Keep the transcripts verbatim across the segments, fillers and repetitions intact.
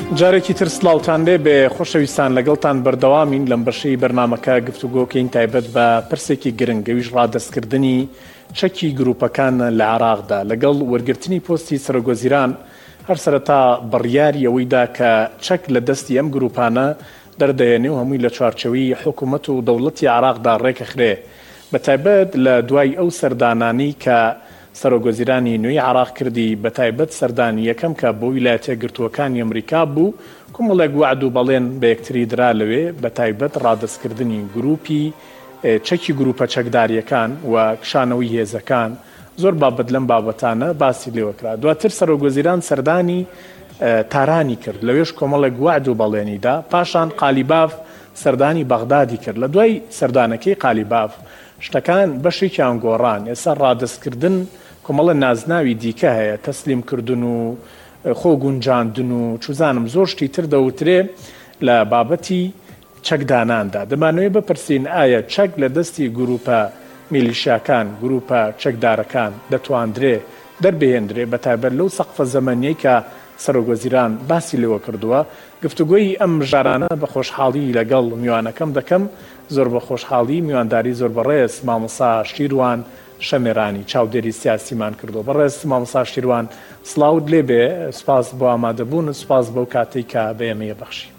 جارێکی تر سڵاوتان لێ بێ خۆشەویستان لەگەڵتان بەردەوامین لەم بەشەی بەرنامەکە گفتوگۆکەین تایبەت بە پرسێکی گرنگ گەویش ڕادەستکردنی چەکی گروپەکان لە عێراقدا لەگەڵ وەرگرتنی پۆستی سەرۆکوەزیران هەر سەرەتا بڕیاری ئەوەیدا کە چەک لە دەستی ئەم گروپانە دەردەێنێ و هەمووی لە چوارچەوەی حکوومەت و دەوڵەتی عێراقدا ڕێکەخرێ بە تایبەت لە دوای ئەو سەردانانی کە سەرۆکوەزیرانی نوێی عێراق کردی بە تایبەت سەردانی یەکەم کە بۆ ویلایەتە گرتووەکانی ئەمریکا بوو کۆمەڵێک وعد و بەڵێن بە یەکتری درا لەوێ بە تایبەت ڕادەستکردنی گروپی چەکی گروپە چەکداریەکان و کشانەوەی هێزەکان زۆر بابەت لەم بابەتانە باسی لێوەکرا. دواتر سەرۆکوەزیران سەردانی تارانی کرد لەوێش کۆمەڵێک وعد و بەڵێنیدا پاشان قالیباف سەردانی بەغدادی کرد لە دوای سەردانەکەی قالیباف شتەکان بەشێکیان گۆڕان ئێستا ڕادەستکردن کۆمەڵە نازناوی دیکە هەیە تەسلیمکردن و خۆ گونجاندن و چوزانم زۆر شتی تر دەوترێ لە بابەتی چەکداناندا دەمانوێت بپرسین ئایا چەک لە دەستی گروپە میلیشیاکان گروپە چەکدارەکان دەتواندرێ دەربهێندرێ بە تایبەت لەو سەقفە زەمەنیەی کە سەرۆکوەزیران باسی لێوە کردووە. گفتوگۆی ئەم ژارانە بە خۆشحاڵی لەگەڵ میوانەکەم دەکەم زۆر بە خۆشحاڵی میوانداری زۆر بەڕێز مامۆستا شیروان شەمێرانی چاودێری سیاسیمان کردو. بەڕێز مامۆستا شیروان سڵاوت لێ بێ سپاس بۆ ئامادەبوون سپاس بەو کاتەی کە بە ئێمەیە بەخشی.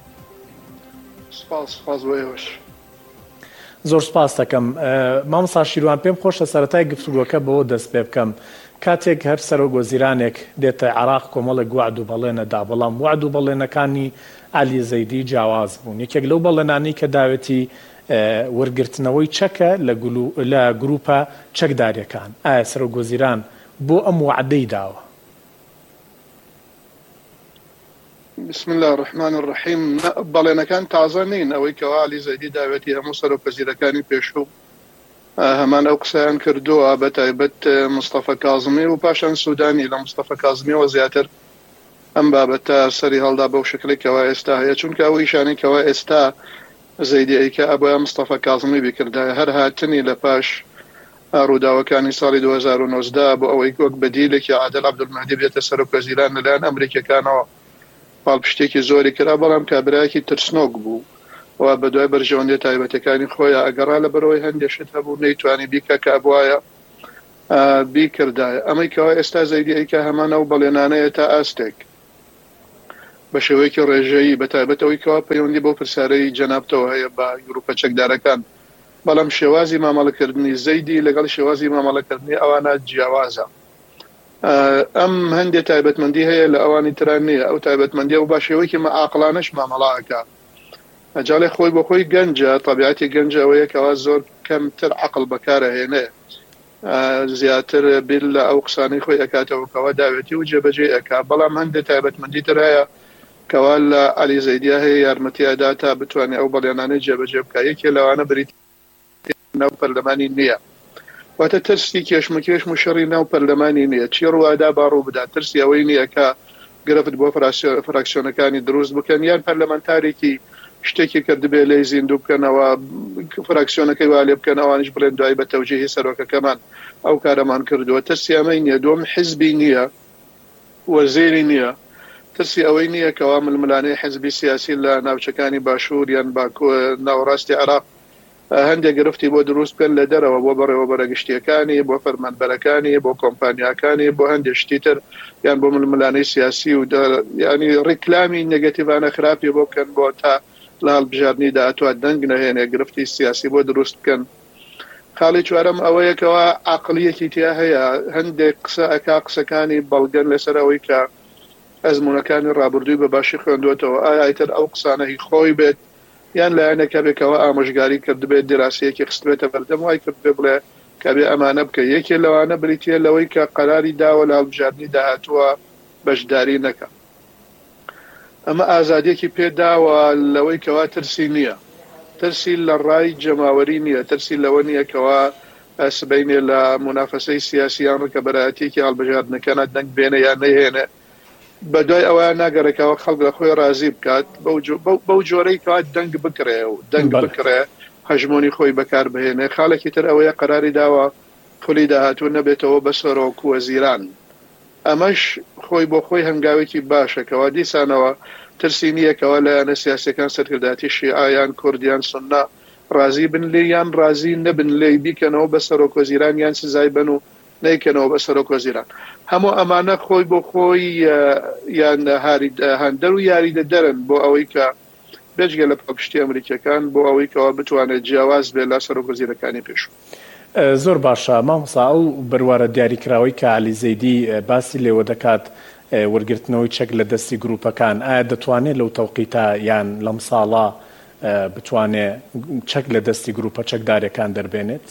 سپاس سپاس بۆ ئێوەش. زۆر سپاس دەکەم. مامۆستا شیروان پێم خۆشە سەرەتای گفتوگۆکە بەوە دەست پێ بکەم کاتێک هەر سەرۆکوەزیرانێک دێتە عێراق کۆمەڵێک وعد و بەڵێنەدا بەڵام وعد و بەڵێنەکانی عەلی زەیدی جیاواز بوون. یەکێک لەو بەڵێنانی کە داوێتی وەرگرتنەوەی چەکە لە گروپە چەکداریەکان ئایا سەرۆکوەزیران بۆ ئەم وعدەی داوە؟ بسم الله الرحمن الرحیم. بەڵێنەکان تازە نین ئەوەی کەوا عەلی زەیدی داوێتی هەموو سەرۆکوەزیرەکانی پێشوو هەمان ئەو قسەیان کردووە بە تایبەت مستەفا کاظمی و پاشان سوودانی لە مستەفا کاظمیەوە زیاتر ئەم بابەتە سەری هەڵدا بەو شکلێکەوە ئێستا هەیە چونکە ئەو ئیشانێکەوە ئێستا زەیدی ئەیکە ئەبووە مستەفا کاظمی بکردایە هەر هاتنی لە پاش ڕووداوەکانی ساڵی دوو هەزار و نۆزدە بۆ ئەوەی وەک بەدیلێکی عادل عەبدولمەهدی بێتە سەرۆکوەزیران لەلایەن ئەمریکەکانەوە پاڵپشتێکی زۆری کرا بەڵام کابرایەکی ترسنۆک بوو و بە دوای بەرژەوەندی تایبەتەکانی خۆیان ئەگەڕا لە بەرەوەی هەندێک شت هەبوو نەیتوانی بیکە کە ئەبوایە بیکردایە. ئەمەی کەوا ئێستا زەیدی ئەیکە هەمانە و بەڵێنانەیە تا ئاستێک بە شێوەیەکی ڕێژەیی بە تایبەتەوەی کەوا پەیوەندی بۆ پرسیارەی جەنابتەوە هەیە بە گروپە چەکدارەکان بەڵام شێوازی مامەڵەکردنی زەیدی لەگەڵ شێوازی مامەڵەکردنی ئەوانە جیاوازە. ئەم هەندێک تایبەتمەندی هەیە لە ئەوانی تران نییە ئەو تایبەتمەندی و با شێوەیەکی عاقڵانەش مامەڵاکە ئەجاڵێ خۆی بە خۆی گەنجە طبیعەتی گەنجە ئەوەیە کەوا زۆر کەمتر عەقڵ بەکارەهێنێ زیاتر بیر لە ئەو قسانەی خۆی ئەکاتەوەکەوە داوێتی و جێبەجێ ئەکا بەڵام هەندێک تایبەتمەندی تر هەیە کەوا لە عەلی زەیدیە هەیە یارمەتیەدا تا بتوانێت ئەو بەڵێنانەی جێبەجێ بکە. یەکێ لەوانە بریتی ناو پەرلەمانی نییە واتە ترسی کێشمەکێش و شەڕی ناو پەرلەمانی نییە چی ڕوادا باڕوو بدا ترسی ئەوەی نییە کە گرفت بۆ فراکسیۆنەکانی دروست بکەن یان پەرلەمانتارێکی شتێکی کردبێ لێی زیندوو بکەنەوە فراکسیۆنەکەی وا لێ بکەن ئەوانیش بڵێن دوای بە تەوجیهی سەرۆکەکەمان ئەو کارەمان کردووە. ترسی ئەمەی نییە دووەم حیزبی نییە وەزیری نییە ترسی ئەوەی نییە کەوا ململانەی حیزبی سیاسی لە ناوچەکانی باشوور یان ناوەڕاستی عێراق هەندێک گرفتی بۆ دروست بکەن لە دەرەوە بۆ بەڕێوە بەرەگشتیەکانی بۆ فەرمانبەرەکانی بۆ کۆمپانیاکانی بۆ هەندێک شتی تر یان بۆ ململانەی سیاسی و ینی ڕیکلامی نێگەتیڤانە خراپی بۆ بکەن بۆ تا لە هەڵبژاردنیدا ئەتوات دەنگ نەهێنێ گرفتی سیاسی بۆ دروست بکەن. خاڵی چوارەم ئەوەیەکەوە عەقڵیەکی تیا هەیە هەندێک قسە ئەکا قسەکانی بەڵگەن لەسەر ئەوەی کە ئەزمونەکانی ڕابردووی بە باشی خوێندوێتەوە ئایا ئیتر ئەو قسانەی خۆی بێت یان لایەنێکە بێکەوە ئامۆژگاری کردبێت دراسەیەکی خستبێتە بەردەم وای کرد بێ بڵێ کە بێ ئەمانە بکە. یەکێ لەوانە بریتە لەوەی کە قەراری داوە لە هەڵبژاردننی داهاتووە بەشداری نەکە. ئەمە ئازادیەکی پێداوە لەوەی کەوا ترسی نییە ترسی لە ڕای جەماوەری نییە ترسی لەوە نییە کەوا سبەینێ لە منافەسەی سیاسیان ڕکە بەرایەتێکی هەڵبژاردنەکانە دەنگ بێنە یان نەهێنێ بە دوای ئەوەیان ناگەڕێکەوە خەڵک لە خۆی ڕازی بکات بەو جۆرەی کەوا دەنگ بکرێ و دەنگ بکرێ هەژمۆنی خۆی بەکار بهێنێ. خاڵێکی تر ئەوەیە قەراری داوە خولی داهاتوو نەبێتەوە بە سەرۆکوەزیران ئەمەش خۆی بۆ خۆی هەنگاوێکی باشەکەەوە دیسانەوە ترسی نییەکەوە لایەنە سیاسەکان سەرکرداتی شیعایان کوردیان سننا ڕازی بن لێ یان ڕازی نەبن لێ بیکەنەوە بە سەرۆکۆزیران یان سزای بن و نیکەنەوە بە سەرۆکۆزیران هەموو ئەمانە خۆی بۆ خۆی یان هەندەر و یاریدە دەرن بۆ ئەوەی کە بێجگە لە پاکشتی ئەمریکەکان بۆ ئەوەی کەەوە بتوانێت جیاواز بێت لە سەرۆکۆزیرەکانی پێشوو. زۆر باشە مامۆستا ئەو بڕوارە دیاریکراوەی کە علی زەیدی باسی لێوە دەکات وەرگرتنەوەی چەک لە دەستی گروپەکان ئایا دەتوانێت لەو تەوقیتە یان لەم ساڵە بتوانێت چەک لە دەستی گروپە چەکدارەکان دەربێنێت؟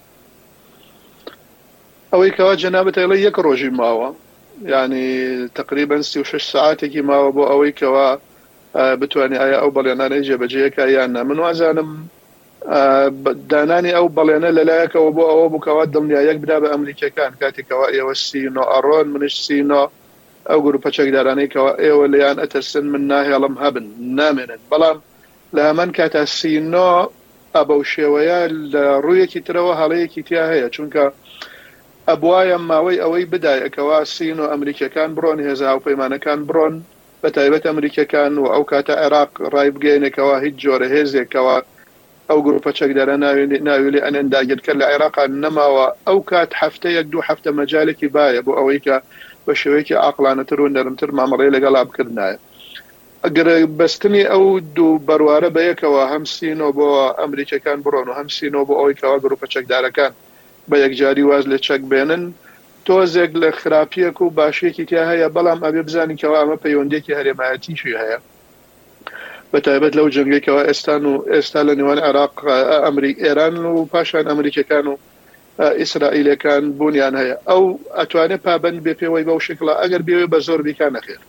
ئەوەی کەوا جەنابەتەڵی یەک ڕۆژی ماوە یعنی تقریبا سی و شش ساعتێکی ماوە بۆ ئەوەی کەوا بتوانێت ئایا ئەو بەڵێنانەی جێبەجێیەکە یان نە. من وازانم دانانی ئەو بەڵێنە لەلایەکەوە بۆ ئەوە بووکەوە دڵنیایەک بدا بە ئەمریکەکان کاتێکەوە ئێوە سینۆ ئەڕۆن منش سینۆ ئەو گروپە چەکدارانەیەکەوە ئێوە لەیان ئەتەرسن من ناهێڵم هەبن نامێنن بەڵام لە هەمان کاتە سینۆ ئەبە و شێوەیە لە ڕوویەکی ترەوە هەڵەیەکی تیا هەیە چونکە ئەبوایە ماوەی ئەوەی بدایەکەوە سینۆ ئەمریکەکان بڕۆن هێزە هاوپەیمانەکان بڕۆن بە تایبەت ئەمریکەکان و ئەو کاتە عێراق ڕای بگەینێکەوە هیچ جۆرە هێزێکەوە ئەو گروپە چەکدارە ناوێلی ئەنێن داگیرکە لە عێراقان نەماوە ئەو کات هەفتەیەک دوو هەفتە مەجالێکی باە بۆ ئەوەی کە بە شێوەیەکی عاقلانەتر و نەرمتر مامەڕێ لەگەڵا بکردنایە. ئەگەر بەستنی ئەو دوو بەروارە بەیەکەوە هەم سینۆ بۆ ئەمریکەکان بڕۆن و هەم سینۆ بۆ ئەوەی کەوا گروپە چەکدارەکان بە یەکجاری واز لە چەک بێنن تۆزێک لە خراپیەک و باشیەکی تیا هەیە بەڵام ئەبێ بزانین کەوا ئەمە پەیوەندێکی هەرێمایەتیشی هەیە بە تایبەت لەو جەنگێکەوە ئێستان و ئێستا لە نێوان عێراق ئەمریک ئێران و پاشان ئەمریکەکان و ئیسرائیلەکان بوونیان هەیە ئەو ئەتوانێت پابند بێ پێوەی بەو شکڵە ئەگەر بێوێ بە زۆر بیکان نەخێر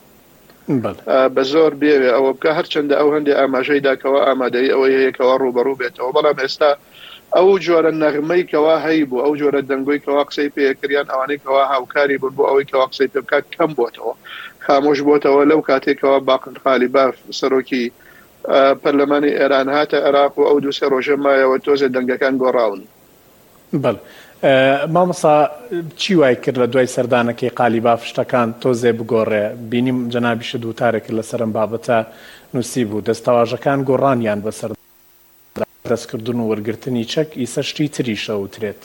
بە زۆر بێوێ ئەوە بکە هەرچەندە ئەو هەندێک ئاماژەی داکەوە ئامادەی ئەوەی هەیەکەوە ڕوبەڕوو بێتەوە بەڵام ئێستا ئەو جۆرە نەغمەی کەوا هەی بوو ئەو جۆرە دەنگۆی کەوا قسەی پێکریان ئەوانەی کەوا هاوکاری بوون بۆ ئەوەی کەوا قسەی پێ بکات کەم بۆتەوە خامۆش بۆتەوە لەو کاتێکەوە باقن خالیباف سەرۆکی پەرلەمانی ئێران هاتە عێراق و ئەو دوو سێ ڕۆژە مایەوە تۆزێ دەنگەکان گۆڕاون. بەڵ مامۆستا چی وای کرد لە دوای سەردانەکەی قالیباف شتەکان تۆزێ بگۆڕێ بینیم جەنابیش دووتارێک لە سەرم بابەتە نووسی بوو دەستەواژەکان گۆڕانیان بەسەر دەستکردن و وەرگرتنی چەک ئیسە شتی تریشە وترێت.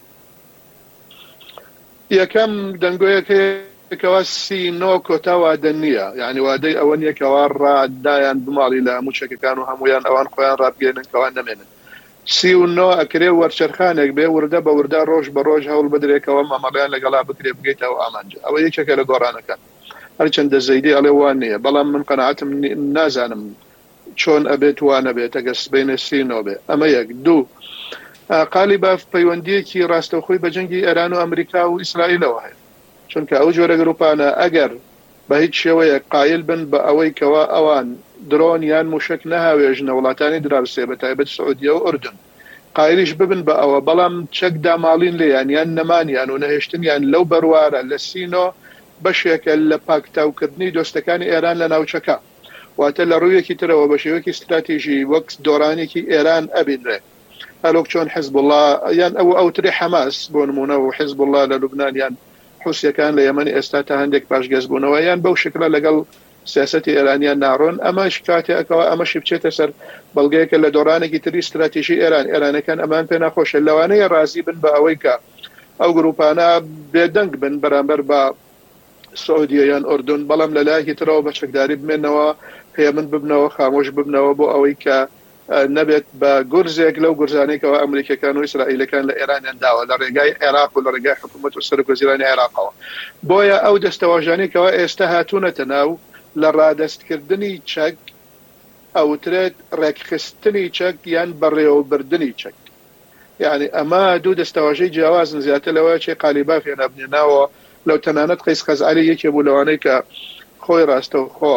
یەکەم دەنگۆیەکەوە سینۆ کۆتا وادە نییە یعنی وادەی ئەوە نیەکەوە ڕادایان بماڵی لە هەموو چەکەکان و هەمویان ئەوان خۆیان ڕابگەێننکەوان نەمێنن سی و نۆ ئەکرێ وەرچەرخانێک بێ وردە بە وردە ڕۆژ بە ڕۆژ هەوڵ بدرێکەوە مامەڵیان لەگەڵا بکرێ بگەیتەوە ئامانجە ئەوە یەکێکە لە گۆڕانەکان هەرچەندە زەیدی ئەڵێ وان نییە بەڵام من قەناعەتم نازانم چۆن ئەبێت وانە بێت ئەگەس بینە سینۆ بێ ئەمە یەک دوو قالیباف پەیوەندیەکی ڕاستەوخۆی بە جەنگی ئێران و ئەمریکا و ئیسرائیلەوە هەیە چونکە ئەو جۆرە گروپانە ئەگەر بە هیچ شێوەیە قایل بن بە ئەوەی کەوا ئەوان درۆن یان موشک نەهاوێژنە وڵاتانی دراوسێ بە تایبەت سعودیە و ئوردن قایلیش ببن بە ئەوە بەڵام چەک داماڵین لێیان یان نەمانیان و نەهێشتنیان لەو بەروارە لە سینۆ بەشێکە لە پاکتاوکردنی دۆستەکانی ئێران لە ناوچەکە واتە لە ڕوویەکی ترەوە بە شێوەیەکی استراتیژی وەک دۆڕانێکی ئێران ئەبینرێ هەلۆک چۆن حیزب الله یان ئەو ئەوتری حەماس بۆ نمونە و حیزب الله لە لوبنان یان حوسیەکان لە یەمەنی ئێستا تا هەندێک پاشگەزبوونەوە یان بەو شکلە لەگەڵ سیاسەتی ئێرانیان ناڕۆن ئەمەش کاتێکەوە ئەمەشی بچێتە سەر بەڵگەیەکە لە دۆڕانێکی تری استراتیژی ئێران ئێرانەکان ئەمان پێ ناخۆشە لەوانەیە ڕازی بن بە ئەوەی کە ئەو گروپانە بێدەنگ بن بەرامبەر بە سعودیە یان ئوردن بەڵام لەلایەکی ترەوە بە چەکداری بمێنەوە پەیمەند ببنەوە خامۆش ببنەوە بۆ ئەوەی کە نەبێت بە گورزێک لەو گورزانێکەوە ئەمریکەکان و ئیسرائیلەکان لە ئێرانیان داوە لە ڕێگای عێراق و لە ڕێگای حکوومەت و سەرۆکوەزیرانی عێراقەوە بۆیە ئەو دەستەواژانێکەوە ئێستا هاتوونەتە ناو لە ڕادەستکردنی چەک ئەوترێت ڕێکخستنی چەک یان بەڕێوەبردننی چەک یعنی ئەمە دوو دەستەواژەی جیاوازن زیاتر لەوەی چی قالیباف هێنا بنێناوە لەو تەنانەت قەیس خەزعەلی یەکێ بوو لەوانەی کە خۆی ڕاستەوخۆ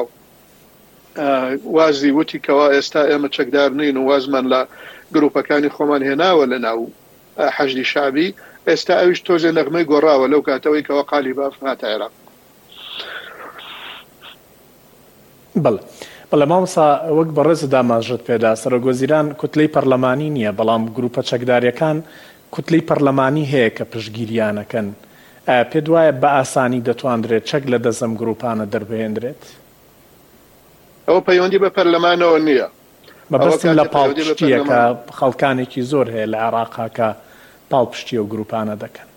وازی وتی کەوا ئێستا ئێمە چەکدار نین و وازمان لە گروپەکانی خۆمان هێناوە لە ناو حەشدی شعبی ئێستا ئەویش تۆزێ نەغمەی گۆڕاوە لەو کاتەوەی کەوا قالیباف هاتە عێراق. بەڵێ بەڵێ مامۆستا وەک بەڕێز داماژت پێدا سەرۆکوەزیران کوتلەی پەرلەمانی نییە بەڵام گروپە چەکداریەکان کوتلەی پەرلەمانی هەیە کە پشتگیریانەکەن پێت وایە بە ئاسانی دەتواندرێت چەک لە دەزەم گروپانە دەربهێنرێت؟ ئەوە پەیوەندی بە پەرلەمانەوە نییە. مەبەستم لە پاڵپشتیە کە خەڵکانێکی زۆر هەیە لە عێراقا کە پاڵپشتی و گروپانە دەکەن.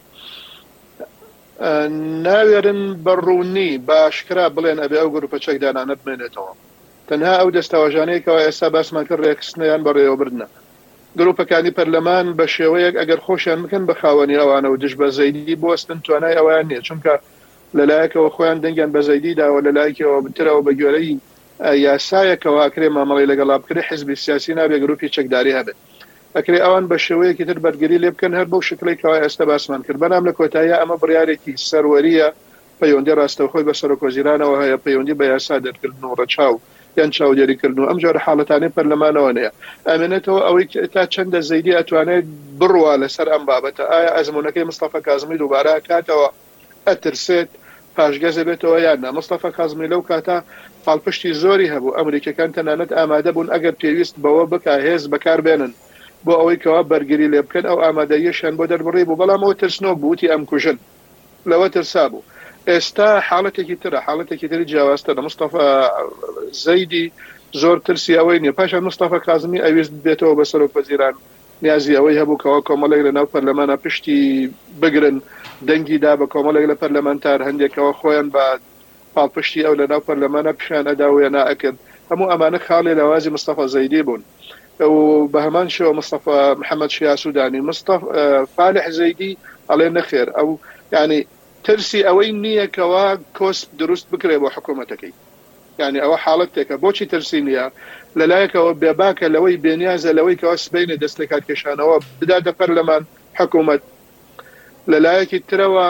ناوێرن بەڕوونی باشکرا بڵێن ئەبێ ئەو گروپە چەکدانانە بمێنێتەوە. تەنها ئەو دەستاوەژانەیەکەوە ئێستا باسمان کرد ڕێکخستنیان بەڕێوەبردنە. گروپەکانی پەرلەمان بە شێوەیەک ئەگەر خۆشیان بکەن بە خاوەنی ئەوانە و دژ بە زەیدی بوەستن توانای ئەویان نییە، چونکە لەلایەکەوە خۆیان دەنگیان بە زەیدی داوە لەلایەکەوە بترەوە بە گوێرەی یاسایەکەوە ئەکرێ مامەڵی لەگەڵا بکرێ حیزبی سیاسی نابێ گروپی چەکداری هەبێت. ئەکرێ ئەوان بە شێوەیەکی تر بەرگری لێ بکەن هەر بەو شکلێکەوە ئێستا باسمان کرد. بەنام لە کۆتاییە ئەمە بڕیارێکی سەروەریە پەیوەندی ڕاستەوخۆی بە سەرۆکۆزیرانەوە هەیە، پەیوەندی بە یاسا دەرکردن و ڕەچاو یان چاودێریکردن و ئەم جۆرە حاڵەتانەی پەرلەمانەوە نیە. ئەمێنێتەوە ئەوەی تا چەندە زەیدی ئەتوانێت بڕوا لەسەر ئەم بابەتە. ئایا ئەزمونەکەی مستەفا کاظمی دووبارە کاتەوە ئەترسێت پاشگەزە بێتەوە یاننا؟ مستەفا کاظمی لەو کاتە پاڵپشتی زۆری هەبوو، ئەمریکەکان تەنانەت ئامادە بوون ئەگەر پێویست بەوە بکە هێز بەکاربێنن بۆ ئەوەی کەوا بەرگری لێ بکەن، ئەو ئامادەیەشیان بۆ دەربڕی بوو، بەڵام ئەوە ترسنۆ بووتی ئەم کوژن لەوە ترسا بوو. ئێستا حاڵەتێکی ترە، حاڵەتێکی تری جیاوازتە لە مستەفا زەیدی زۆر ترسی ئەوەی نییە. پاشان مستەفا کاظمی ئەویست بێتەوە بە سەرۆکوەزیران، نیازی ئەوەی هەبوو کەوا کۆمەڵێک لە ناو پەرلەمانە پشتی بگرن، دەنگی دا بە کۆمەڵێک لە پەرلەمانتار هەندێکەوە خۆیان بە پاڵپشتی ئەو لە ناو پەرلەمانە پیشان ئەداویە نائەکرد. هەموو ئەمانە خاڵی لەوازی مستەفا زەیدی بوون. و بە هەمان شێوە مستەفا محەممەد شیا سوودانی فالح زەیدی ئەڵێ نەخێر، ئەو یعنی ترسی ئەوەی نییە کەوا کۆس دروست بکرێ بۆ حکوومەتەکەی، یعنی ئەوە حاڵەتێکە. بۆچی ترسی نییە؟ لەلایەکەوە بێباکە لەوەی بێنیازە لەوەی کەوا سبەینە دەست لە کاتکێشانەوە بداتە پەرلەمان حکوومەت، لەلایەکی ترەوە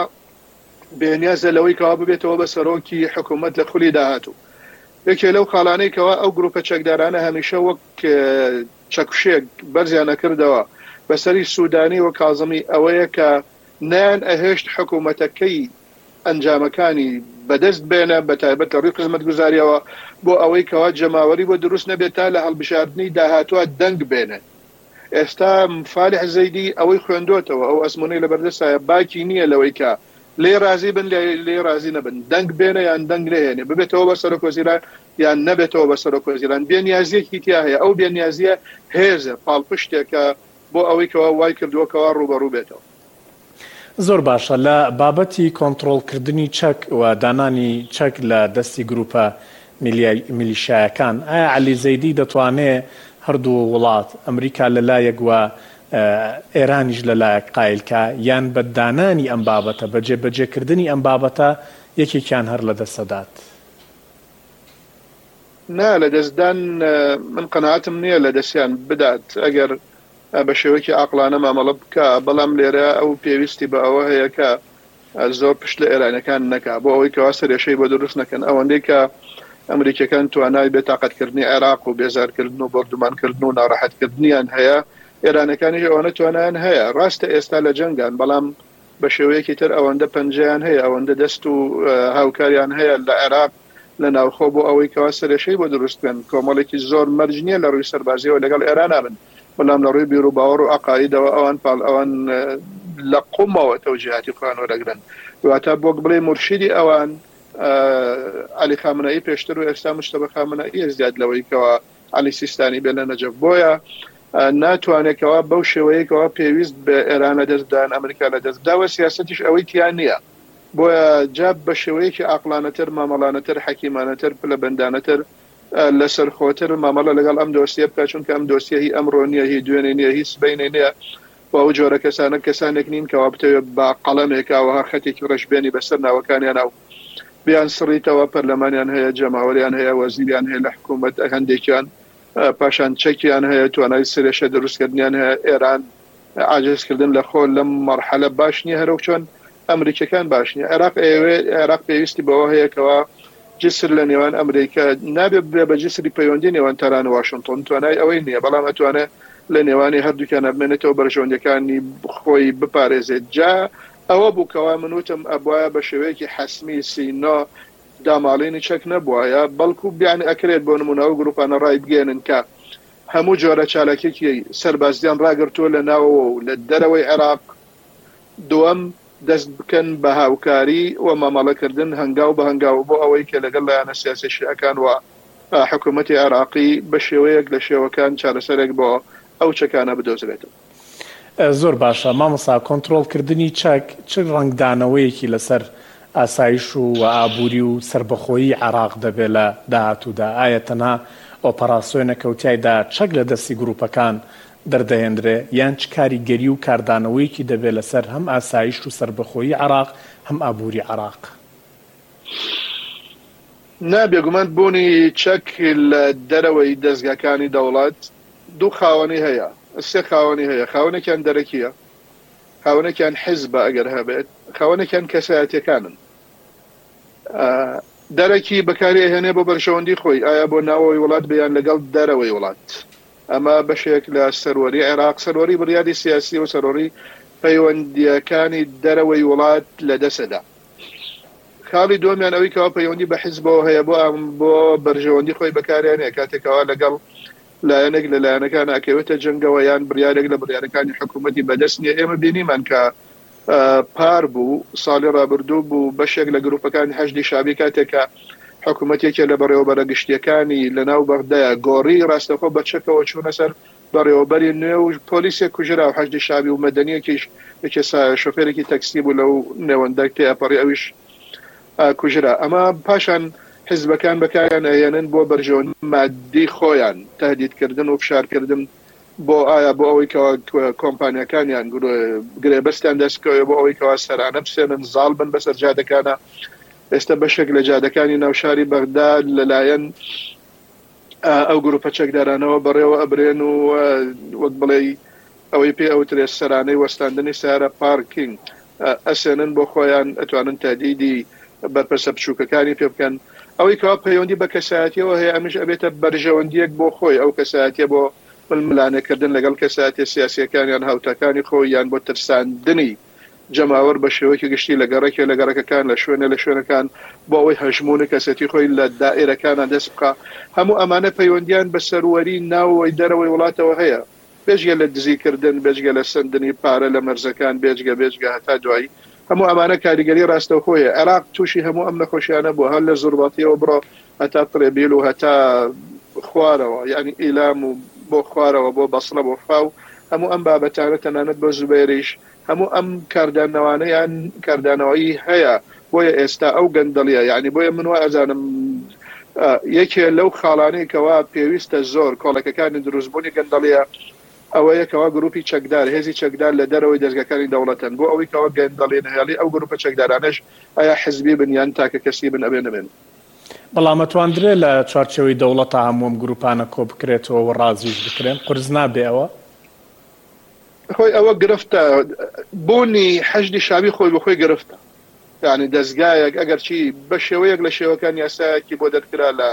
بێنیازە لەوەی کەوا ببێتەوە بە سەرۆکی حکوومەت لە خولی داهاتوو. یەکێ لەو خاڵانەی کەوا ئەو گروپە چەکدارانە هەمیشە وەک چەکشێک بەرزیانە کردەوە بەسەری سوودانی و کاظمی ئەوەیە کە نیان ئەهێشت حکوومەتەکەی ئەنجامەکانی بەدەست بێنە بە تایبەت لە ڕووی خزمەتگوزاریەوە بۆ ئەوەی کەوا جەماوەری بۆ دروست نەبێت تا لە هەڵبژاردننی داهاتوە دەنگ بێنێ. ئێستا فالح زەیدی ئەوەی خوێندۆتەوە، ئەو ئەزمونەی لە بەردەستایە باکی نییە لەوەی کە لێ رازی بن لێ رازی نەبن، دەنگ بێنە یان دەنگ نهێنێ، ببێتەوە بە سەرۆکوەزیران یان نەبێتەوە بە سەرۆکوەزیران. بێنیازیەکی تیا هەیە، ئەو بێنیازیە هێزە پاڵپشتێکە بۆ ئەوەی کەوا وای کردووەکەوا ڕوبەڕوو بێتەوە. زۆر باشە. لە بابەتی کۆنتڕۆڵکردنی چەک و دانانی چەک لە دەستی گروپە میلیشایەکان، ئایا عەلی زەیدی دەتوانێت هەردوو وڵات ئەمریکا لەلایەک وە ئێرانیش لەلایەک قایلکە یان بە دانانی ئەم بابەتە بە جێبەجێکردنی ئەم بابەتە یەکێکیان هەر لە دەستەدات؟ نا، لە دەستدان من قەناعەتم نییە لە دەستیان بدات ئەگەر بە شێوەیەکی عاقلانە مامەڵە بکە، بەڵام لێرە ئەو پێویستی بە ئەوە هەیە کە زۆر پشت لە ئێرانەکان نەکا بۆ ئەوەی کەوا سەرێشەی بۆ دروست نەکەن. ئەوەندەی کە ئەمریکەکان توانای بێتاقەتکردنی عێراق و بێزارکردن و بەردومانکردن و ناڕەحەتکردنیان هەیە، ئێرانەکانیش ئەوەنە توانیان هەیە. ڕاستە ئێستا لە جەنگان، بەڵام بە شێوەیەکی تر ئەوەندە پەنجەیان هەیە، ئەوەندە دەست و هاوکاریان هەیە لە عێراق لە ناوخۆ بۆ ئەوەی کەوا سەرێشەی بۆ دروستکەن. کۆمەڵێکی زۆر مەرج نییە لە ڕووی سەربازیەوە لەگەڵ ئێران بن، بەڵام لە ڕووی بیر و باوەڕ و عەقایدەوە ئەوان پاڵ ئەوان لە قومەوە تەوجیهاتی خۆیان وەرەگرن. واتە بۆ بڵێ مرشیدی ئەوان عەلی خامنەئی پێشتر و ئێستا مجتەبە خامنەئی زیاد لەوەی کەوا عەلی سیستانی بێنە نەجەف. بۆیە ناتوانێتەوە بەو شێوەیەکەوە پێویست بە ئێرانە دەستدان ئەمریکا لە دەستداوە، سیاسەتیش ئەوەی تیان نییە. بۆیە جاب بە شێوەیەکی عاقلانەتر، مامەڵانەتر، حەکیمانەتر، پلەبەندانەتر، لەسەر خۆتر مامەڵە لەگەڵ ئەم دۆسیە بکە، چونکە ئەم دۆسیە هی ئەمڕۆ نییە، هی دوێنێ نییە، هی سبەینێ نییە. و ئەو جۆرە کەسانە کەسانێک نین کەوا بتەوێت بە قەڵەمێکەوە خەتێکی ڕەشبێنی بەسەر ناوەکانیان ئەو بیان سڕیتەوە پەرلەمانیان هەیە، جەماوەریان هەیە، وەزیریان هەیە لە حکوومەت، هەندێکیان پاشان چەکیان هەیە، توانای سرێشە دروستکردنیان هەیە. ئێران عاجزکردن لە خۆ لەم مەرحەلە باش نییە، هەرو چۆن ئەمریکەکان باش نییە. عێراق عێراق پێویستی بەوە هەیە کەوا جسر لە نێوان ئەمریکا نابێت بێ بە جسری پەیوەندی نێوان تەران و واشنگتن، توانای ئەوەی نییە، بەڵام ئەتوانێت لە نێوانی هەردووکیان بمێنێتەوە بەرژەوەندەکانی خۆی بپارێزێت. جا ئەوە بوو کەوا منوتم ئەبواە بە شێوەیەکی حەسمی سینۆ داماڵینی چەک نەبووایە، بەڵکو بیان ئەکرێت بۆ نمونەوە گروپانە ڕای بگێنن کە هەموو جۆرە چالاکێکی سەربازیان ڕاگرتووە لە ناوەوە و لە دەرەوەی عێراق. دووەم دەست بکەن بە هاوکاری و مامەڵەکردن هەنگاو بە هەنگاو بۆ ئەوەی کە لەگەڵ لایەنە سیاسی شیعەکان و حکوومەتی عێراقی بە شێوەیەک لە شێوەکان چارەسەرێک بۆ ئەو چەکانە بدۆزرێتەوە. زۆر باشە مامۆستا کۆنتڕۆڵکردنی چەک چ ڕنگدانەوەیەکی لەسەر ئاسایش و ئابووری و سربەخۆیی عێراق دەبێت لە داهاتوودا؟ ئایا تەنها ئۆپەراسیۆنە کەوتایدا چەک لە دەستی گروپەکان دەردەهێنرێ یان چ کاریگەری و کاردانەوەیەکی دەبێت لەسەر هەم ئاسایش و سربەخۆیی عێراق هەم ئابووری عێراق؟ نابێگومان بوونی چەک لە دەرەوەی دەستگاکانی دەوڵات دوو خاوەنی هەیە، سێ خاوەنی هەیە. خاوەنێکیان دەرەکیە، خاوەنێکیان حیزبە ئەگەر هەبێت، خاوەنێکیان کەسایەتیەکانن. دەرەکی بەکاری هێنێ بۆ بەرژەوەندی خۆی، ئایا بۆ ناوەوەی وڵات بیان لەگەڵ دەرەوەی وڵات. ئەمە بەشێک لە سەروەری عێراق، سەروەری بڕیاری سیاسی و سەروەری پەیوەندیەکانی دەرەوەی وڵات لە دەسەدا. خاڵی دۆمیان ئەوەی کەوا پەیوەندی بە حیزبەوە هەیە بۆ بۆ بەرژەوەندی خۆی بەکاریانەیە کاتێکەوە لەگەڵ لایەنێک لە لایەنەکان ئەکەوێتە جەنگەوە یان بڕیارێک لە بڕیارەکانی حکوومەتی بەدەست نییە. ئێمە بینیمان کە پار بوو ساڵی ڕابردوو بوو بەشێک لە گروپەکانی حەشدی شابی کاتێکە حکوومەتێکە لە بەڕێوەبەرە گشتیەکانی لەناو بەغدایە گۆڕی ڕاستەخۆ بەچەکەوە چوونە سەر بەڕێوەبەری نوێ و پۆلیسێک کوژرا و حەشدی شابی و مەدەنیەکیش شۆفێرێکی تەکسی بوو لەو نێوەندەک تێپەڕی ئەویش کوژرا. ئەمە پاشان حیزبەکان بەکاریان ئەهێنن بۆ بەرژەوەندی مادی خۆیان، تهدیدکردن و فشارکردن بۆ ئایا بۆ ئەوەی کەوا کۆمپانیەکانیان گرێبەستیان دەستکەوێ بۆ ئەوەی کەوا سەرانە بسێنن زاڵ بن بەسەر جادەکانە. ئێستا بەشێک لە جادەکانی ناوشاری بەغدا لەلایەن ئەو گروپە چەکدارانەوە بەڕێوە ئەبرێن و وەک بڵێ ئەوەی پێ ئەوترێ سەرانەی وەستاندنی سیارە پارکینگ ئەسێنن بۆ خۆیان، ئەتوانن تهدیدی بەرپرسە بچووکەکانی پێ بکەن. ئەوەی کەوا پەیوەندی بە کەسایەتیەوە هەیە ئەمیش ئەبێتە بەرژەوەندیەک بۆ خۆی، ئەو کەسایەتیە بۆ ململانەکردن لەگەڵ کەسایەتی سیاسیەکانیان هاوتەکانی خۆی یان بۆ ترساندنی جەماوەر بە شێوەیەکی گشتی لە گەڕێکی لە گەڕەکەکان لە شوێنە لە شوێنەکان بۆ ئەوەی هەژمونی کەسەتی خۆی لە دائیرەکانە دەست بکە. هەموو ئەمانە پەیوەندیان بە سەروەری ناوەوەی دەرەوەی وڵاتەوە هەیە، بێجگە لە دزیکردن، بێجگە لە سندنی پارە لە مەرزەکان، بێجگە بێجگە هەتا دوایی. هەموو ئەمانە کاریگەری ڕاستەوخۆیە. عێراق تووشی هەموو ئەم نەخۆشیانە بووە، هەر لە زوڕباتیەوە بڕۆ هەتا پڕێبیل و هەتا خوارەوە، یعنی ئیلام و بۆ خوارەوە بۆ بەسڵە بۆ فاو، هەموو ئەم بابەتانە تەنانەت بۆ زوبێریش هەموو ئەم کاردانەوانەیان کاردانەوەی هەیە. بۆیە ئێستا ئەو گەندەڵیە، یعنی بۆیە من وای ئەزانم یەکێ لەو خاڵانەی کەوا پێویستە زۆر کۆڵەکەکانی دروستبوونی گەندەڵیە ئەوە یەکەوە گروپی چەکدار، هێزی چەکدار لە دەرەوەی دەستگاکانی دەوڵەتن بۆ ئەوەی کەوا گەندەڵی نهێڵی ئەو گروپە چەکدارانش ئایا حزبی بن یان تاکە کەسی بن ئەبێ نەبێن. بەڵام ئەتواندرێت لە چوارچێوەی دەوڵەتە هەمووم گروپانە کۆ بکرێتەوە و ڕازیش بکرێن، قرس نابێ ئەوە؟ خۆی ئەوە گرفتە، بوونی حەشدی شابی خۆی بەخۆی گرفتە، یعنی دەستگایەک ئەگەر چی بە شێوەیەک لە شێوەکان یاسایەکی بۆ دەرکرا لە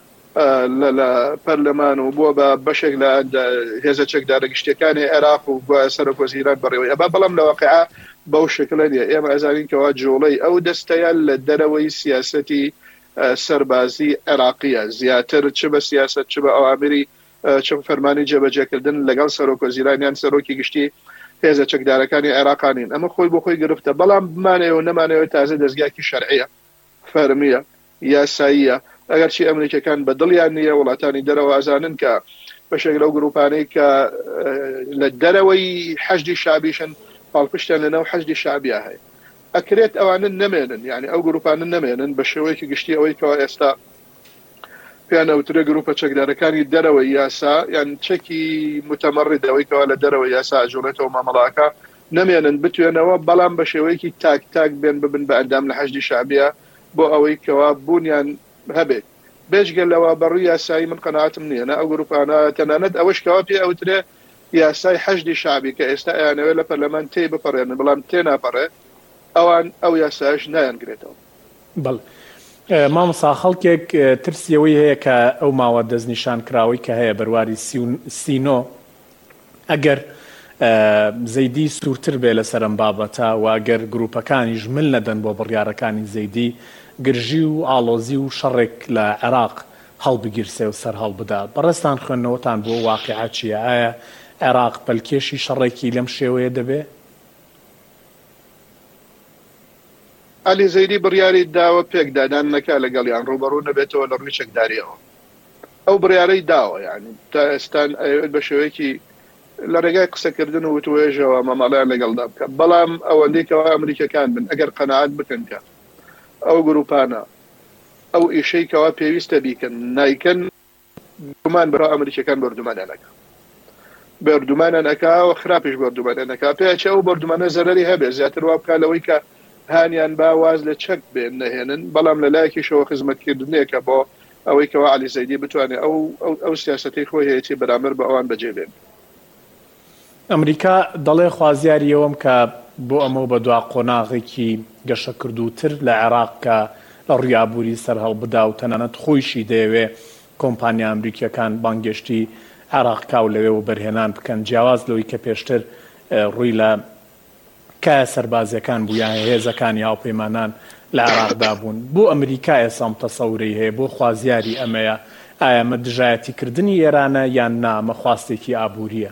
لە پەرلەمان و بووە بە بەشێک لە هێزە چەکدارە گشتیەکانی عێراق و سەرۆکوەزیران بەڕێوەی ئەبا، بەڵام لە واقعا بەو شکلە نیە. ئێمە ئەزانین کەوا جوڵەی ئەو دەستەیە لە دەرەوەی سیاسەتی سەربازی عێراقیە، زیاتر چ بە سیاست چ بە ئەوامری چ فەرمانی جێبەجێکردن لەگەڵ سەرۆکوەزیرانیان سەرۆکی گشتی هێزە چەکدارەکانی عێراقانین. ئەمە خۆی بۆ خۆی گرفتە، بەڵام بمانەوە نەمانەوە تازە دەستگاکی شەرعیە، فەرمیە، یاساییە. ئەگەر چی ئەمریکەکان بە دڵیان نییە وڵاتانی دەرەوە ئازانن کە بەشێک لەو گروپانەی کە لە دەرەوەی حەشدی شابیشن پاڵپشتیان لەناو حەشدی شابیە هەیە، ئەکرێت ئەوانە نەمێنن، یعنی ئەو گروپانە نەمێنن بە شێوەیەکی گشتی ئەوەی کەوا ئێستا پێیان ئەوترێ گروپە چەکدارەکانی دەرەوەی یاسا یان چەکی متەمەڕیدەوەی کەوا لە دەرەوەی یاسا ئەجوڵێتەوە مامەڵاکە نەمێنن بتوێنەوە، بەڵام بە شێوەیەکی تاک تاک بێن ببن بە ئەندام لە حەشدی شابیە بۆ ئەوەی کەوا بوونیان هەبێت. بێجگە لەوە بەڕووی یاسایی من قەناعەتم نییە، ئەو گروپانە تەنانەت ئەوەش کەوا پێ ئەوترێ یاسای حەشدی شابی کە ئێستا ئەیانەوێت لە پەرلەمان تێی بپەڕێنن، بەڵام تێ ناپەڕێ، ئەوان ئەو یاسایش نایانگرێتەوە. بەڵێ مامۆستا خەڵکێک ترسیەوەی هەیە کە ئەو ماوە دەستنیشان کراوەی کە هەیە بەرواری سینۆ ئەگەر زەیدی سوورتر بێ لەسەر ئەم بابەتە و ئەگەر گروپەکانیش من نەدەن بۆ بڕیارەکانی زەیدی گرژی و ئاڵۆزی و شەڕێک لە عێراق هەڵبگیرسێ و سەر هەڵبدا، بەڕێستان خوێندنەوەتان بۆ واقعە چییە؟ ئایا عێراق پەلکێشی شەڕێکی لەم شێوەیە دەبێ؟ علی زەیدی بڕیاری داوە پێکدادان نەکا لەگەڵیان ڕوبەڕوو نەبێتەوە لە ڕووی چەکداریەوە ئەو بڕیارەی داوە یعنی تا ئێستان بە شێوەیەکی لە ڕێگای قسەکردن و وتوێژەوە مەماڵیان لەگەڵدا بکە بەڵام ئەوەندەی کەوا ئەمریکەکان بن ئەگەر قەناعەت بکەن کە ئەو گروپانە ئەو ئیشەی کەوا پێویستە بیکەن نایکەن گومان بەرەو ئەمریکەکان بەردومانیان ئەکا بەردومانیان ئەکا و خراپیش بەردومانیان ئەکا پێچە ئەو بەردومانە زەرەری هەبێ زیاتر وا بکا لەوەی کە هانیان باواز لە چەک بێن نەهێنن بەڵام لە لایەکیشەوە خزمەتکردنێکە بۆ ئەوەی کەوا علی زەیدی بتوانێت ئەو ئەو سیاسەتەی خۆی هەیەی بەرامبەر بە ئەوان بەجێبێن. ئەمریکا دەڵێ خوازیاریەوەم کە بۆ ئەمە بە دوا قۆناغێکی گەشە کردوتر لە عێراق کە لە ڕویابووری سەر هەڵبدا و تەنانەت خۆیشی دەیەوێ کۆمپانیا ئەمریکیەکان بانگشتی عێراقکا و لەوێ و بەرهێنان بکەن جیاواز لەوەی کە پێشتر ڕووی لە کایە سەربازیەکان بوو یان هێزەکان یا پەیمانان لە عێراقدا بوون بۆ ئەمریکا ئێسام تەسەوری هەیە بۆ خوازیاری ئەمەیە ئایا ئەمە دژایەتیکردنی ئێرانە یان نا ئەمە خواستێکی ئابووریە؟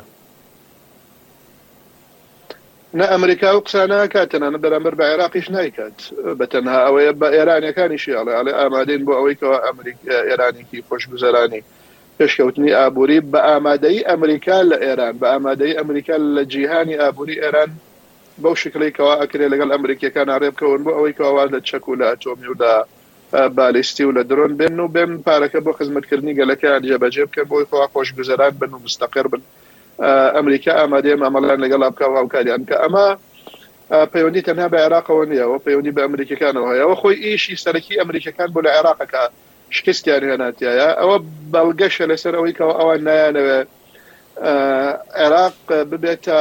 نە ئەمریکا و قسانە کاتەنانە بەرامبەر بە عێراقیش نایکات بەتەنها ئەوەیە بە ئێرانیەکانیشی ئەڵێ ئەڵێ ئامادەین بۆ ئەوەی کەەوە ئێرانێکی خۆشگوزەرانی پێشکەوتنی ئابووری بە ئامادەی ئەمریکا لە ئێران بە ئامادەی ئەمریکا لە جیهانی ئابووری ئێران بەو شکلی کەوا ئەکرێ لەگەڵ ئەمریکیەکان ئاڕێبکەون بۆ ئەوەی کەوا لە چەک و لە ئەتۆمی و لە بالیستی و لە درۆن بێن و بێن پارەکە بۆ خزمەتکردنی گەلەکەیان جێبەجێ بکەن بۆی خوا خۆشگوزەران بن و مستەقر بن. ئەمریکا ئامادەیە مامەڵان لەگەڵ بکە و هاوکاریان کە ئەمە پەیوەندی تەنها بە عێراقەوە نییەوە پەیوەندی بە ئەمریکەکانەوە هەیەەوە خۆی ئیشی سەرەکی ئەمریکەکان بۆ لە عێراقەکە شکستیان هێناتیایە ئەوە بەڵگەشە لەسەر ئەوەی کەەوە ئەوان نایانەوێ عێراق ببێتە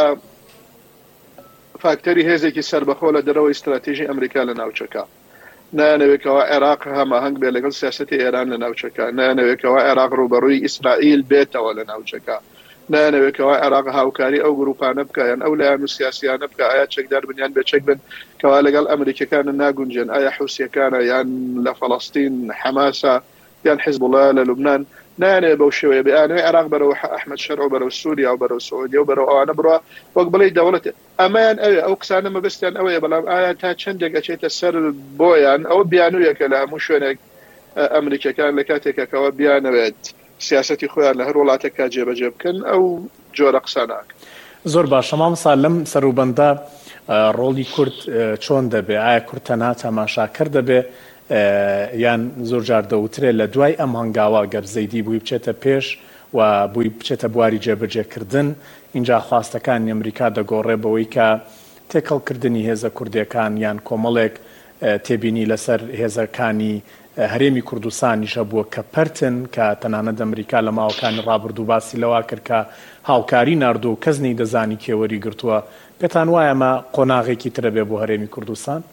فاکتەری هێزێکی سەربەخۆ لە دەرەوەی استراتیژی ئەمریکا لە ناوچەکە نانەوێتەوە عێراق هەماهەنگ بێ لەگەڵ سیاسەتی ئێران لە ناوچەکە نانەوێتەوە عێراق ڕوبەڕووی ئیسرائیل بێتەوە لە ناوچەکە نانەوێتەوە عێراق هاوکاری ئەو گروپانە بکەیان ئەو لایەن و سیاسیانە بکە ئایا چەکدار بنیان بێ چەک بن کەوا لەگەڵ ئەمریکەکانە ناگونجێن ئایا حوسیەکانە یان لە فەڵەستین حەماسە یان حیزبوڵە لە لوبنان نانێ بەو شێوەیە بێانەوەی عێراق بەرەوە ئەحمەد شەرع و بەرەو سووریا و بەرەو سعودیە و بەرەو ئەوانە بڕوە وەک بڵێ دەوڵەت ئەمایان ئەوێ ئەو قسانە مەبەستیان ئەوەیە بەڵام ئایا تا چەندێک ئەچێتە سەر بۆیان ئەو بیانوویەکە لە هەموو شوێنێک ئەمریکەکان لە کاتێکەکەوە بیانەوێت سیاسەتی خۆیان لە هەر وڵاتێکا جێبەجێ بکەن ئەو جۆرە قساناک. زۆر باشە مامۆستا لەم سەروبەندە ڕۆڵی کورد چۆن دەبێ ئایا کورد تەنها تەماشاکەر دەبێ یان زۆر جار دەوترێت لە دوای ئەم هەنگاوە گەر زەیدی بووی بچێتە پێش و بووی بچێتە بواری جێبەجێکردن اینجا خواستەکانی ئەمریکا دەگۆڕێ بەوەی کە تێکەڵکردنی هێزە کوردیەکان یان کۆمەڵێک تێبینی لەسەر هێزەکانی هەرێمی کوردستانیشە بووە کە پەرتن کە تەنانەت ئەمریکا لە ماوەکانی ڕابردوو باسی لەوا کرد کە هاوکاری ناردو و کەس نەی دەزانی کێوەری گرتووە پێتان وایە ئەمە قۆناغێکی ترە بێ بۆ هەرێمی کوردستان؟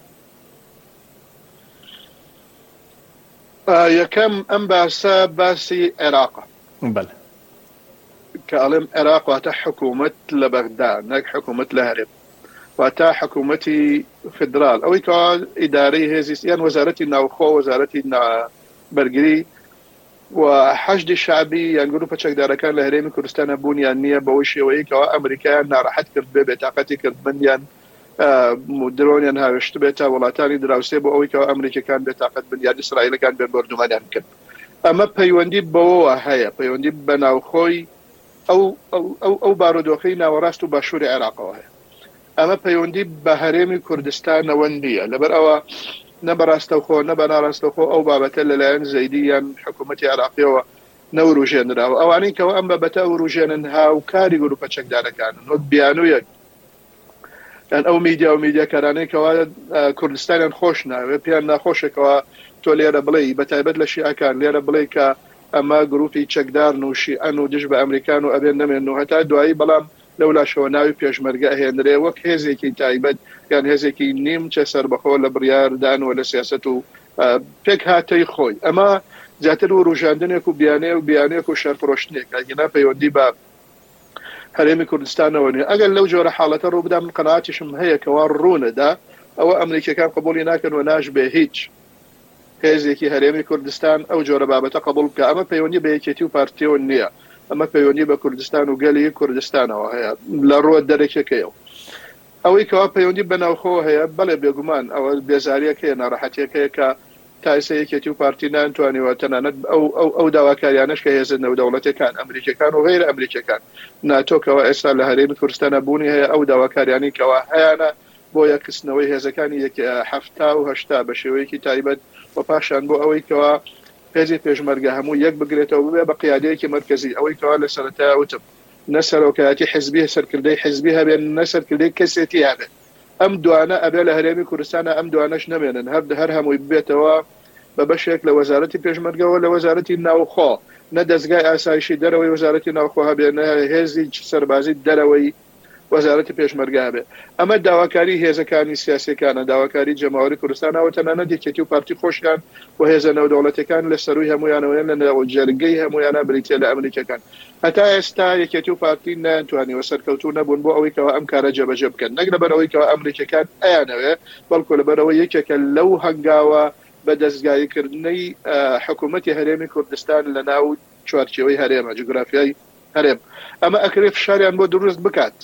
یەکەم ئەم باسە باسی عێراقە بەڵێ کە ئەڵێم عێراق واتە حکوومەت لە بەغدا نەک حکوومەت لە هەرێم واتە حکوومەتی فدرال ئەوەی کە ئیدارەی هێزی یان وەزارەتی ناوخۆ وەزارەتی بەرگری و حەشدی شعبی یان گروپە چەکدارەکان لە هەرێمی کوردستانە بوونیان نییە بەوەی شێوەیە کەەوە ئەمریکایان ناڕەحەت کرد بێ بێتاقەتی کرد بندیان درۆنیان هاوێشت بێتە وڵاتانی دراوسێ بۆ ئەوەی کەەوە ئەمریکەکان بێتاقەت بن یان ئیسرائیلەکان بێن بەردومانیان کرد. ئەمە پەیوەندی بەوەوە هەیە پەیوەندی بە ناوخۆی ئەو ئەو بارودۆخەی ناوەڕاست و باشووری عێراقەوە هەیە. ئەمە پەیوەندی بە هەرێمی کوردستانەوە نییە لەبەر ئەوە نە بەڕاستەوخۆ نە بە ناڕاستەوخۆ ئەو بابەتە لەلایەن زەیدی یان حکوومەتی عێراقیەوە نەوروژێنراوە ئەوانەی کەەوە ئەم بابەتە وروژێنن هاوکاری گروپە چەکدارەکانن وەک بیانوویەک یان ئەو میدیا و میدیاکارانەی کەەوە کوردستانیان خۆش ناوێت پێیان ناخۆشێکەوە تۆ لێرە بڵێ بەتایبەت لە شیعەکان لێرە بڵێ کە ئەمە گروپی چەکدار و شیعەن و دژ بە ئەمریکان و ئەبێن نەمێن و هەتا دوایی بەڵام لەولاشەوە ناوی پێشمەرگە هێنرێ وەک هێزێکی تایبەت یان هێزێکی نیم چە سەربەخۆ لە بڕیاردان و لە سیاست و پێک هاتەی خۆی ئەمە زیاتر و ڕوژاندنێک و بیانێ و بیانێک و شەرپڕۆشتنێک ئەگەنا پەیوەندی بە هەرێمی کوردستانەوە نیە ئەگەر لەو جۆرە حاڵەتە ڕووبدا من قەناعەتیشم هەیە کەوا ڕوونەدا ئەوە ئەمریکەکان قبولی ناکەن و ناش بێ هیچ هێزێکی هەرێمی کوردستان ئەو جۆرە بابەتە قبول بکە ئەمە پەیوەندی بە یەکێتی و پارتیەوە نییە ئەمە پەیوەندی بە کوردستان و گەلی کوردستانەوە هەیە لە ڕووە دەرەکێکەوە ئەوەی کەوا پەیوەندی بەناوخۆ هەیە بەڵێ بێگومان ئەوە بێزاریەک هەیە ناڕەحەتیەک هەیە کە تایسە یەکێتی و پارتی نانتوانیوە تەنانەت ئەو داواکاریانەش کە هێزن نێودەوڵەتەکان ئەمریکەکان و غیرە ئەمریکەکان ناتۆکەوە ئێستا لە هەرێمی کوردستانە بوونی هەیە ئەو داواکاریانی کەوا هەیەە بۆ یەککردنەوەی هێزەکانی هەفتا و هەشتا بە شێوەیەکی تایبەت و پاشان بۆ ئەوەی کەوا هێزی پێشمەرگە هەموو یەک بگرێتەوە ببێ بە قیادەیەکی مرکزی ئەوەی کەوا لە سەرەتای وتم نەسەرۆکایەتی حزبی سەرکردەی حزبی هەبێن نەسەرکردەی کەسێتی هەبێت ئەم دوانە ئەبێ لە هەرێمی کوردستانە ئەم دوانەش نەمێنن هەر هەر هەمووی ببێتەوە بە بەشێک لە وەزارەتی پێشمەرگەوە لە وەزارەتی ناوخۆ نە دەستگای ئاسایشی دەرەوەی وەزارەتی ناوخۆ هەبێ نە هێزی سەربازی دەرەوەی وەزارەتی پێشمەرگە هەبێ ئەمە داواکاری هێزەکانی سیاسیەکانە داواکاری جەماوەری کوردستانەوە تەنانەت یەکێتی و پارتی خۆشیان و هێزە نێودەوڵەتەکان لە سەروی هەمویانەوەیان لە نێوجەرگەی هەمویانە بریتیە لە ئەمریکەکان هەتا ئێستا یەکێتی و پارتی نەیانتوانیوە سەرکەوتوو نەبوون بۆ ئەوەی کەوا ئەم کارە جێبەجێ بکەن نەک لەبەرەوەی کەوا ئەمریکەکان ئەیانەوێ بەڵکو لەبەرەوەی یەکێکە لەو هەنگاوە بە دەستگاییکردنەی حکوومەتی هەرێمی کوردستان لە ناو چوارچێوەی هەرێمە جوگرافیای هەرێم ئەمە ئەکرێ فشاریان بۆ دروست بکات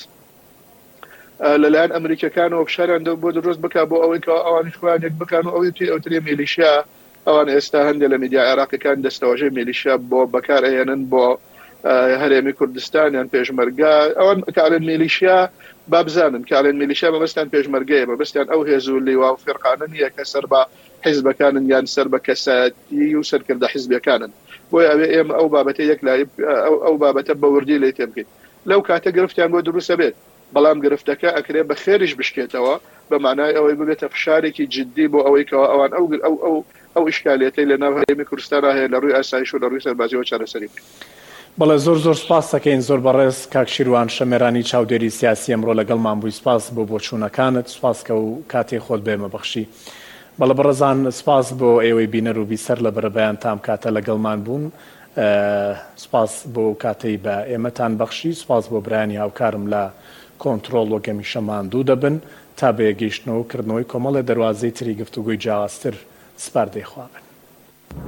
لەلایەن ئەمریکەکانەوە فشاریان بۆ دروست بکات بۆ ئەوەی کەوا ئەوان خوانێک بکەن و ئەوەی توی ئەوترێ میلیشیا ئەوان ئێستا هەندێک لە میدیا عێراقیەکان دەستەوەژەی میلیشیا بۆ بەکارهێنن بۆ هەرێمی کوردستانیان پێشمەرگە ئەوان کاڵێن میلیشیا بابزانن کاڵێن میلیشیا بەبەستیان پێشمەرگەیە بەبەستیان ئەو هێز و لیوا و فێرقانە نییە کە سەر بە حیزبەکانن یان سەر بە کەساتی و سەرکردە حیزبەکانن بۆی ئەوێ ئێمە ئەو بابەتە یەک لای ئەو بابەتە بە وردی لێ تێ بکەین لەو کاتە گرفتیان بۆ دروستە بێت بەڵام گرفتەکە ئەکرێ بە خێریش بشکێتەوە بە معنای ئەوەی ببێتە فشارێکی جددی بۆ ئەوەی کەوا ئەوان ئەو ئەو ئەو ئەو ئیشکالێتی لە ناو هەرێمی کوردستانە هەیە لە ڕووی ئاسایش و لە ڕووی سەربازیەوە چارەسەری بکەین. بەڵێ زۆر زۆر سپاس دەکەین زۆر بەڕێز کاک شیروان شەمێرانی چاودێری سیاسی ئەمڕۆ لەگەڵمان بووی سپاس بۆ بۆچوونەکانت سپاس کە و کاتێ خۆت بێمە بەخشی بەڵێ بەڕێزان سپاس بۆ ئێوەی بینەر و بیسەر لە بەرەبەیان تام کاتە لەگەڵمان بوون سپاس بۆ کاتەی بە ئێمەتان بەخشی سپاس بۆ برایانی هاوکارم لە کۆنتڕۆڵ و گەمیشەمان دوو دەبن تا بێگەیشتنەوە کردنەوەی کۆمەڵە دەواازەی تری گفتوگوی جیاوازتر سپاردەی خواابن.